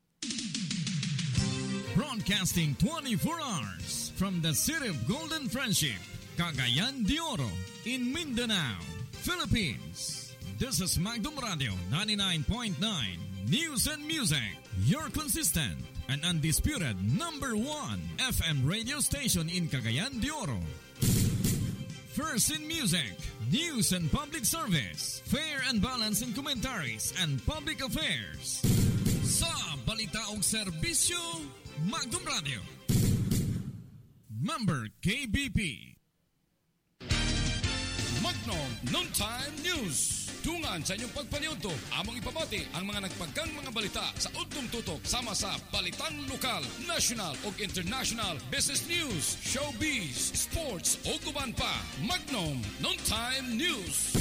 Broadcasting twenty-four hours from the city of Golden Friendship, Cagayan de Oro, in Mindanao, Philippines. This is Magdum Radio ninety-nine point nine, News and Music, your consistent and undisputed number one F M radio station in Cagayan de Oro. First in music, news and public service, fair and balanced in commentaries and public affairs. Sa balita og serbisyo, Magdum Radio. Member K B P. Magnum Noontime News. Tungan sa inyong pagpaniunto, among ipamati ang mga nagpagkang mga balita sa udtong tutok sama sa balitang lokal, national ug international, business news, showbiz, sports o guban pa. Magnum Noontime News.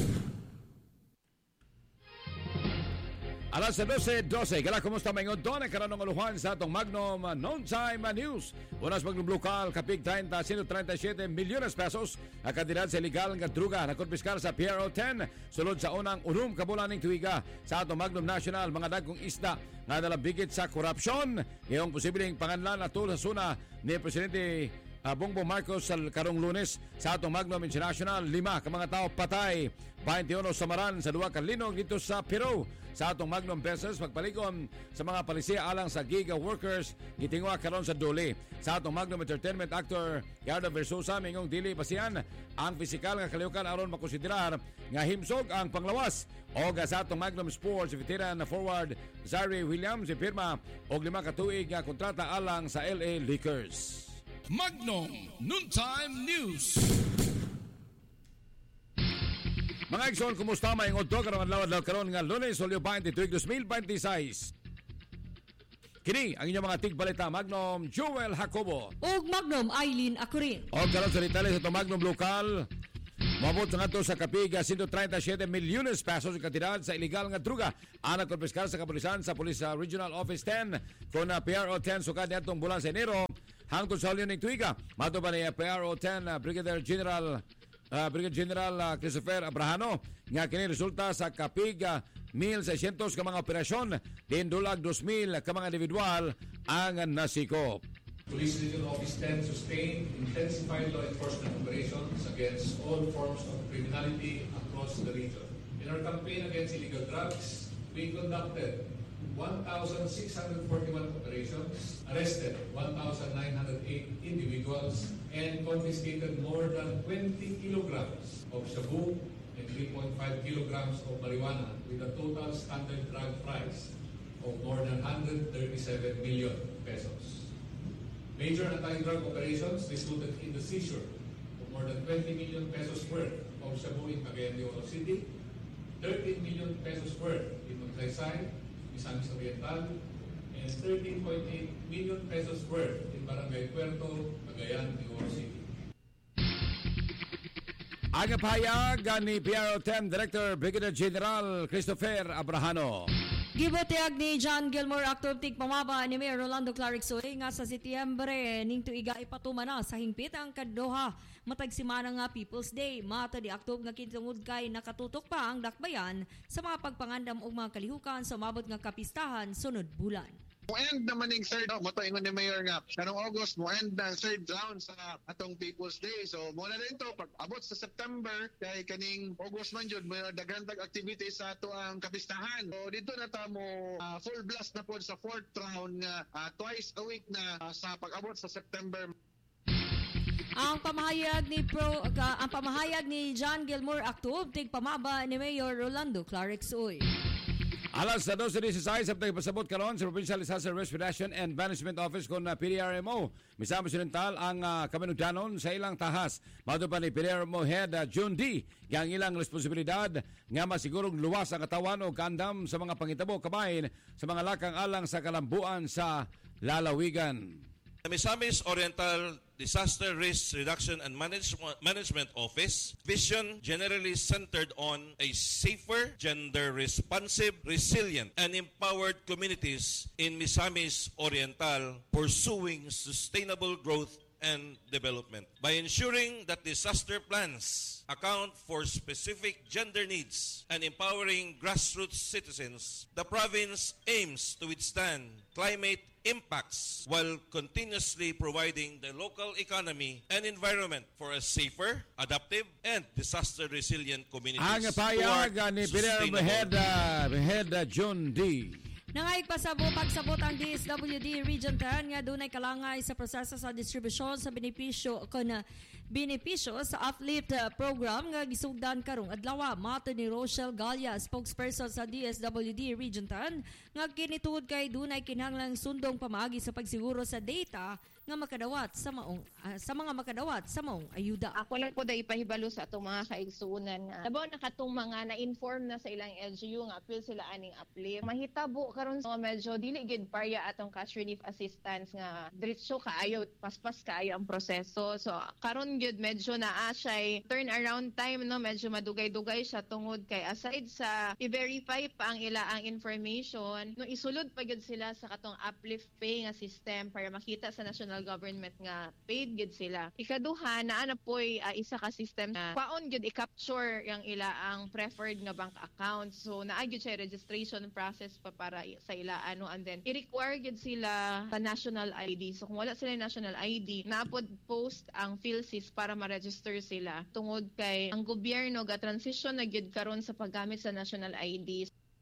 Alas twelve twelve, kala kumusta mga doon ang karanong aluhan sa atong Magnum Noontime News. Unas Magnum Local, kapig thirty, one hundred thirty-seven milyones pesos ang kandidat sa illegal nga druga na konpiskar sa P R O ten sulod sa unang unom kabulan ng tuiga sa atong Magnum National. Mga dagkong isda nga nalabigit sa korupsyon, ngayong posibleng panganlan at tul sa suna ni Presidente Uh, Bongbong Marcos sa karong Lunes sa atong Magnum International. Lima ka mga tao patay, twenty-one samaran sa duwa ka linog dito sa Peru. Sa atong Magnum Pesos, pagpalikon sa mga palisiya alang sa giga workers gitingwa karon sa Dole. Sa atong Magnum Entertainment actor Yarda Versosa mingong dili basihan ang pisikal nga kalihukan aron makonsiderar nga himsog ang panglawas. O sa atong Magnum Sports, veteran na forward Zaire Williams ipirma og lima ka tuig nga kontrata alang sa L A Lakers. Magnum Noontime News. Mga igsoon, kumusta may ngodto karong adlaw karon nga Lunes, Hulyo twenty-two, twenty twenty-six. Kini ang inyong mga tigbalita, Magnum Joel Jacobo ug Magnum Eileen Acurin. O karon sa detalye sa Magnum Local, mabot nga to sa kapig one hundred thirty-seven milyones pesos ang kantidad sa illegal nga druga ang nagkonpiskar sa kapulisan sa Police uh, Regional Office ten kon uh, P R O ten sukad niadtong bulan sa Enero hangtod sa Hulyo ning tuiga. Mato ba ni uh, P R O ten uh, Brigadier General uh, Brigadier General uh, Christopher Abrahano nga kini resulta sa kapig uh, one thousand six hundred ka mga operasyon din dulag two thousand ka mga individual ang nasikop. Police Region Office ten sustained intensified law enforcement operations against all forms of criminality across the region. In our campaign against illegal drugs, we conducted one thousand six hundred forty-one operations, arrested one thousand nine hundred eight individuals, and confiscated more than twenty kilograms of shabu and three point five kilograms of marijuana with a total standard drug price of more than one hundred thirty-seven million pesos. Major anti-drug operations resulted in the seizure of more than twenty million pesos worth of shabu in Cagayan de Oro City, thirteen million pesos worth in Magsaysay, Misamis Oriental, and thirteen point eight million pesos worth in Barangay Puerto, Cagayan de Oro City. Ang pahayag ni P R O ten Director Brigadier General Christopher Abrahano. Giboteag ni John Gilmore Actor Tig Pamaba ni Mayor Rolando Clarixoy nga sa Setyembre ning tuiga ipatuma na sa hingpit ang kaduha matag simana nga People's Day. Mata di aktob nga kitungod kay nakatutok pa ang dakbayan sa mga pagpangandam og mga kalihukan sa mabot nga kapistahan sunod bulan. Mo-end naman yung third, oh, matoingon ni Mayor nga, kanong August, mo-end na third round sa atong People's Day. So, muna rin to, pag abot sa September, kay kaning August man yun, may daghantag activities sa ato ang kapistahan. So, dito na ta mo uh, full blast na po sa fourth round nga uh, twice a week na uh, sa pag-abot sa September. Ang pamahayag ni Pro uh, ang pamahayag ni John Gilmore Actub tig pamaba ni Mayor Rolando Clarixoy. Alas sa twelve sixty-six sa pasabot karon sa Provincial Disaster Risk Reduction and Management Office kon uh, P D R M O. Misamang Occidental ang uh, kamanugdanon sa ilang tahas. Mado pa ni P D R M O Head uh, June D. Yang ilang responsibilidad nga masigurong luwas ang katawan o kandam sa mga pangitabo kabahin sa mga lakang alang sa kalambuan sa lalawigan. Misamis Oriental Disaster Risk Reduction and Management Office vision generally centered on a safer, gender-responsive, resilient, and empowered communities in Misamis Oriental pursuing sustainable growth and development. By ensuring that disaster plans account for specific gender needs and empowering grassroots citizens, the province aims to withstand climate impacts while continuously providing the local economy and environment for a safer, adaptive, and disaster-resilient communities. Ang payag ni P D R M Head, uh, Head uh, John D. Nangayag pasabo pagsabot ang D S W D Region ten nga dunay kalangay sa proseso sa distribusyon sa benepisyo kon benepisyo sa uplift program nga gisugdan karong adlaw. Mato ni Rochelle Galia, spokesperson sa D S W D Region ten, nga kinituod kay dunay kinahanglang sundong pamaagi sa pagsiguro sa data nga makadawat sa maong uh, sa mga makadawat sa maong ayuda. Ako lang po da ipahibalo sa atong mga kaigsuonan nga labaw na katong mga na-inform na sa ilang L G U nga appeal sila aning uplift. Mahitabo karon sa medyo dili gid parya atong cash relief assistance nga diretso kaayo paspas kaayo ang proseso. So karon gid medyo naa siya turn around time no, medyo madugay-dugay siya tungod kay aside sa i-verify pa ang ila ang information no isulod pa gid sila sa katong uplift pay nga system para makita sa national government nga paid gid sila. Ikaduha naa na poy uh, isa ka system na paon gid i-capture yang ila ang preferred nga bank account. So naa gid siya registration process pa para sa ila ano, and then i-require gid sila sa national I D. So kung wala sila national I D, naapod post ang PhilSys para ma-register sila tungod kay ang gobyerno ga transition na gid karon sa paggamit sa national I D.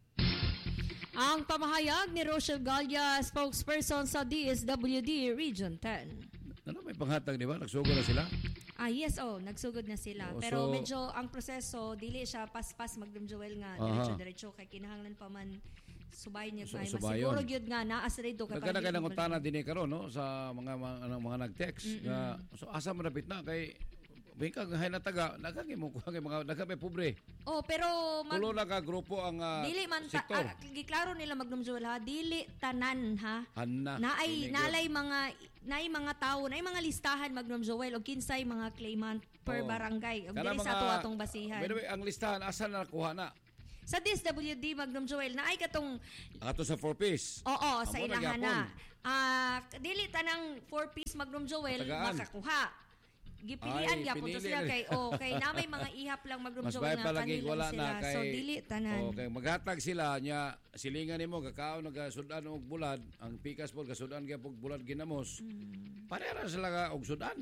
Ang pamahayag ni Rochelle Galia, spokesperson sa D S W D Region ten. Ano may panghatag di ba? Nagsugod na sila? Ah yes, oh, nagsugod na sila. Oh, pero so, medyo ang proseso dili siya pas-pas Magdum Joel nga diretso-diretso kay kinahanglan pa man subay niya so, kay masiguro gyud nga naa sa redo kay kada kada ngutana dinhi karon no sa mga mga, mga nag-text mm-hmm. nga so asa man napit na kay bingkag hay na taga nagagi mo kay mga nagkay pobre. Oh, pero mag, tulo na ka grupo ang uh, dili man ta, uh, giklaro nila Magdum Joel ha, dili tanan ha. Hanna. Naay nalay mga naay mga tawo, naay mga listahan Magdum Joel og kinsay mga claimant per oh. barangay. Og dili sa ato atong basihan. By the way, ang listahan asa na nakuha na? Sa D S W D Magdum Joel naay katong ato sa four piece. Oo, sa ilahan na. Ah, uh, dili tanang four piece Magdum Joel makakuha. gipilian Ay, gyapon to pinili sila na- kay oh kay na may mga ihap lang Mas magrumjoy bay nga palagi kanilang wala sila. na kay So dili tanan. Okay, maghatag sila nya silingan nimo kakao nagasudan og bulad, ang pikas po kasudan gyud og bulad ginamos. Mm. Parehara sila ka og sudan.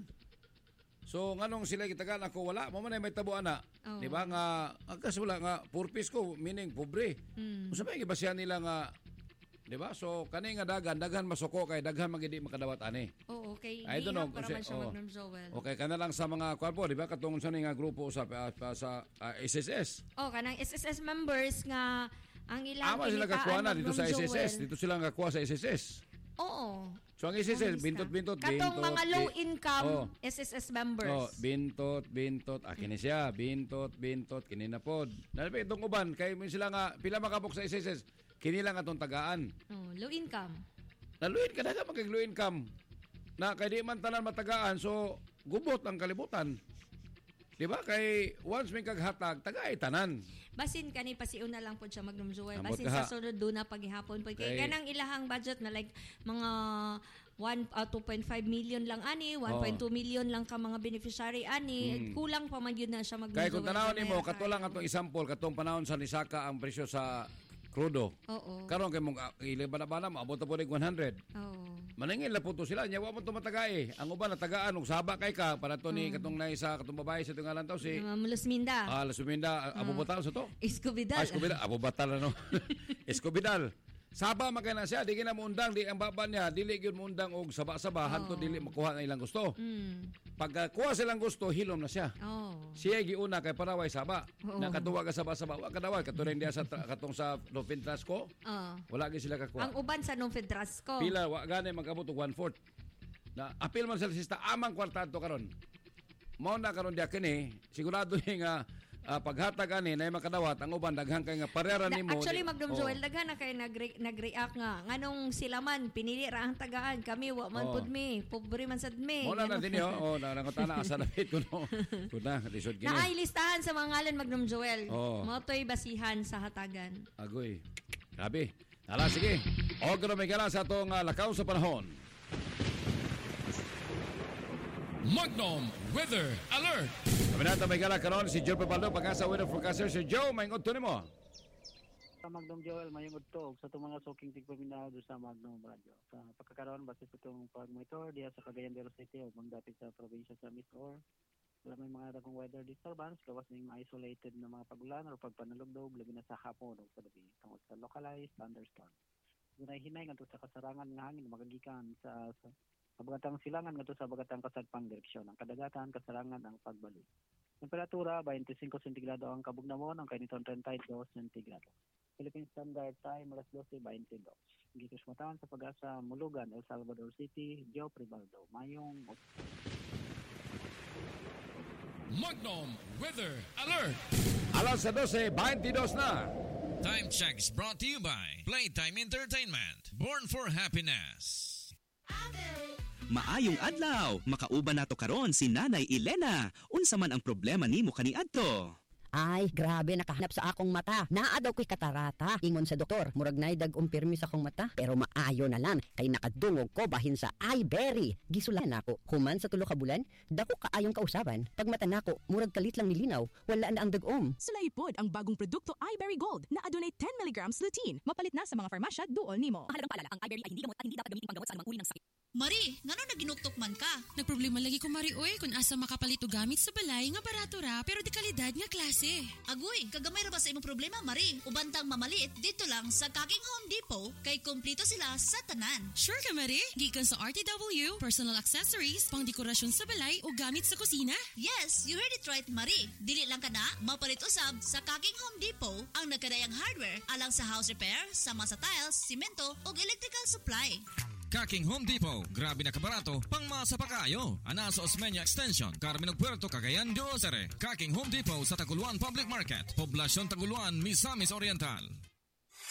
So nganong sila gitagan ako wala mo man may tabo ana. Oh. Di ba nga agkas wala nga purpose ko meaning pobre. Mm. Usa may gibasihan nila nga di ba? So kani nga dagan daghan masuko kay daghan magidi makadawat ani. Oo, okay. I don't know para kasi man siya oh, magrumjoy. okay kana lang sa mga kwan po di ba katong sa nga grupo sa sa, sa uh, S S S. Oh, kanang S S S members nga ang ilang Ama sila kakuha na dito sa S S S. Dito sila kakuha sa S S S. Oo. So ang S S S, bintot-bintot, bintot. Katong mga low bi- income oh. S S S members. Oh, bintot, bintot. Ah, kini siya. Bintot, bintot. Kini na pod. Nalapit itong uban. Kaya mo sila nga, pila makabok sa S S S. Kini lang atong tagaan. Oh, low income. Naluin ka na ka magkag low income. Na kay di man tanan matagaan. So, gubot ang kalibutan. Di ba? Kay once may kaghatag, tagay tanan. Basin kani pasiuna lang po siya magnumjoy. Ambot Basin ka sa sunod do na paghihapon po. Kay Okay. kanang ilahang budget na like mga one, uh, two point five million lang ani, one point two million lang ka mga beneficiary ani. Hmm. Kulang pa man yun na siya magnumjoy. Kaya kung tanawin nimo, kato lang atong example, katong panahon sa Nisaka ang presyo sa krudo. Oo. Karon kay mong ilibana-bana maabot na po ning one hundred. Oo. Maningil na po to sila, nya wa mo to matagay. Ang uban natagaan og saba kay ka para to ni Mm. katong nay sa katong babae sa tungalan taw si Uh, Mulusminda. Ah, Lasuminda, Abu Batal sa to. Escobidal. Ah, Escobidal, Abu Batal ano. Escobidal. Saba magana siya, di gina muundang, di ang baba niya, dili gyud muundang og saba-saba, hanto dili makuha ang ilang gusto. Mm. Pagka kuha silang gusto, hilom na siya. Oh. Siya giuna kay paraway saba. Oo. Nakatuwa ka saba-saba, wa kadaway katuring diya sa tra- katong sa Lopin Trasco. Oh. Wala gyud sila kakuha. Ang uban sa Nonfedrasco. Pila wa gani magabot og one fourth. Na apil man sa sista amang kwartato karon. Mao na karon dia kini, sigurado ni nga ah, paghatag ani nay makadawat ang uban daghang kay nga parera Da- nimo. Actually, di- Magdum oh. Joel, daghan na kayo nagre- nag-react nga. Nganong sila man, pinili ra ang tagaan. Kami, wa man Oh. pud mi. Pobre man sad mi. Mo na na Ganun. din yo. Oh, na nangutana asa dapit ko no. Kuna, lisod kini. Naay listahan sa mga ngalan, Magdum Joel. Oh. Motoy basihan sa hatagan. Agoy. Grabe. Ala sige. O gano may gala sa atong uh, lakaw sa panahon. Magnum Weather Alert! Kami natin may gala karon si Joe Papaldo, pagkasa weather forecaster. Si Joe, may ngod to nimo. Sa Magnum Joel, mayong udtog sa itong mga soking tigpaminado sa Magnum Radio. Sa pagkakaroon, basta sa itong pag-monitor diya sa Cagayan de Oro City o magdapit sa probinsya sa Micoor. Wala may mga dagong weather disturbance, gawas ng mga isolated na mga pagulan o pagpanalugdog, labi na sa hapon o sa gabi. Tungkol sa localized thunderstorm. Gunay-hinay nga sa kasarangan ng hangin, magagikan sa, sa sa bagatang silangan nga sa bagatang kasadpang direksyon. Ang kadagatan, kasarangan ang pagbalik. Temperatura, twenty-five sentigrado ang kabugnaon, ang kainiton thirty-two sentigrado. Philippine Standard Time, alas twelve twenty-two. Gitos matawan sa pag-asa Mulugan, El Salvador City, Joe Pribaldo. Mayong Magnum Weather Alert! Alas sa dose, twenty-two na. Time checks brought to you by Playtime Entertainment. Born for happiness. Maayong adlaw, makauban nato karon si Nanay Elena. Unsa man ang problema nimo kaniadto? Ay, grabe, nakahanap sa akong mata. Naa daw ko'y katarata. Ingon sa doktor, murag nay dag-umpirmi sa akong mata. Pero maayo na lang, kay nakadungog ko bahin sa iBerry. Gisulan ako. Human sa tulo ka bulan, dako kaayong kausaban. Pag mata nako, murag kalit lang nilinaw, wala na ang dag-om. Sulaypod ang bagong produkto iBerry Gold na adunay ten milligrams lutein. Mapalit na sa mga farmasya duol nimo. Mahalagang paalala, ang iBerry ay hindi gamot at hindi dapat gamitin panggamot sa anumang uri ng sakit. Mari, ngano naginuktok man ka? Nagproblema lagi ko, Mari, oy, kung asa makapalit o gamit sa balay nga barato ra, pero di kalidad nga klase. Agoy, kagamay ra ba sa imong problema, Mari? Ubantang mamalit, dito lang sa Kaking Home Depot, kay kompleto sila sa tanan. Sure ka, Mari? Gikan sa R T W, personal accessories, pang dekorasyon sa balay o gamit sa kusina? Yes, you heard it right, Mari. Dili lang ka na, mapalit usab sa Kaking Home Depot ang nagkadayang hardware alang sa house repair, sama sa tiles, simento o electrical supply. Kaking Home Depot, grabe na kabarato, pang masa pa kayo. Ana sa Osmeña Extension, Carmen Puerto, Cagayan de Oro. Kaking Home Depot sa Taguluan Public Market, Poblasyon Taguluan, Misamis Oriental.